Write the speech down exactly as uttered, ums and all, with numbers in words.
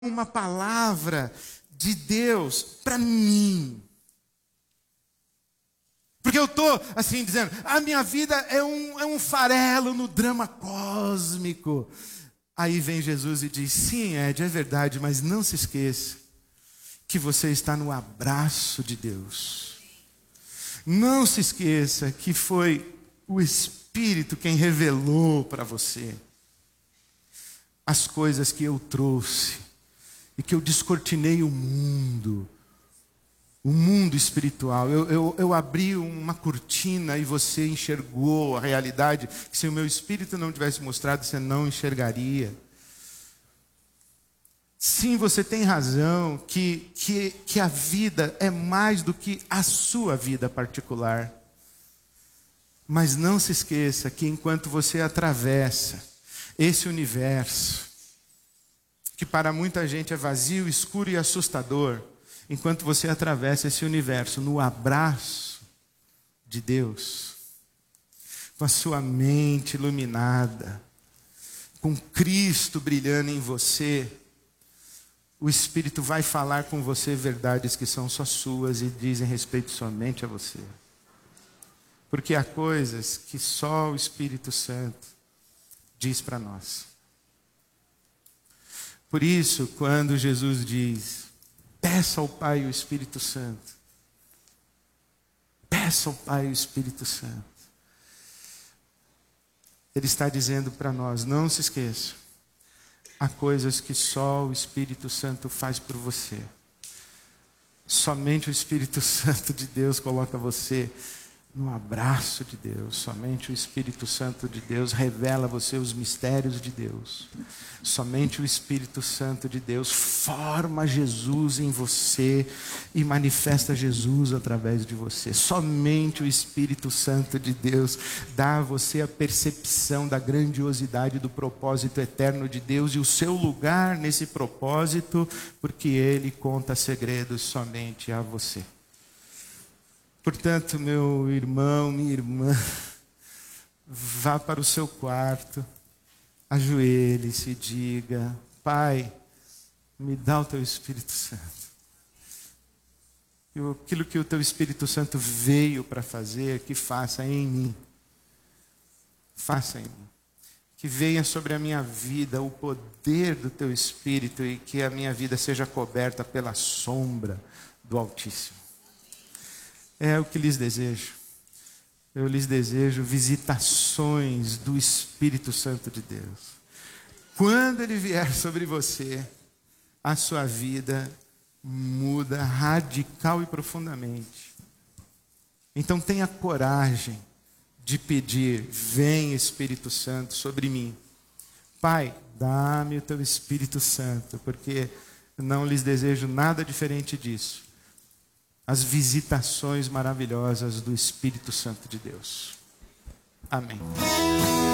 uma palavra de Deus para mim. Porque eu estou assim dizendo, a minha vida é um, é um farelo no drama cósmico. Aí vem Jesus e diz, sim, Ed, é verdade, mas não se esqueça que você está no abraço de Deus. Não se esqueça que foi o Espírito quem revelou para você as coisas que eu trouxe e que eu descortinei o mundo. O mundo espiritual, eu, eu, eu abri uma cortina e você enxergou a realidade que se o meu espírito não tivesse mostrado, você não enxergaria. Sim, você tem razão que, que, que a vida é mais do que a sua vida particular. Mas não se esqueça que enquanto você atravessa esse universo, que para muita gente é vazio, escuro e assustador, enquanto você atravessa esse universo no abraço de Deus, com a sua mente iluminada, com Cristo brilhando em você, o Espírito vai falar com você verdades que são só suas e dizem respeito somente a você. Porque há coisas que só o Espírito Santo diz para nós. Por isso, quando Jesus diz, peça ao Pai o Espírito Santo. Peça ao Pai o Espírito Santo. Ele está dizendo para nós, não se esqueça. Há coisas que só o Espírito Santo faz por você. Somente o Espírito Santo de Deus coloca você no abraço de Deus. Somente o Espírito Santo de Deus revela a você os mistérios de Deus. Somente o Espírito Santo de Deus forma Jesus em você e manifesta Jesus através de você. Somente o Espírito Santo de Deus dá a você a percepção da grandiosidade do propósito eterno de Deus e o seu lugar nesse propósito, porque Ele conta segredos somente a você. Portanto, meu irmão, minha irmã, vá para o seu quarto, ajoelhe-se e diga, Pai, me dá o teu Espírito Santo. E aquilo que o teu Espírito Santo veio para fazer, que faça em mim. Faça em mim. Que venha sobre a minha vida o poder do teu Espírito e que a minha vida seja coberta pela sombra do Altíssimo. É o que lhes desejo. Eu lhes desejo visitações do Espírito Santo de Deus. Quando Ele vier sobre você, a sua vida muda radical e profundamente. Então tenha coragem de pedir, vem Espírito Santo sobre mim. Pai, dá-me o teu Espírito Santo, porque não lhes desejo nada diferente disso. As visitações maravilhosas do Espírito Santo de Deus. Amém.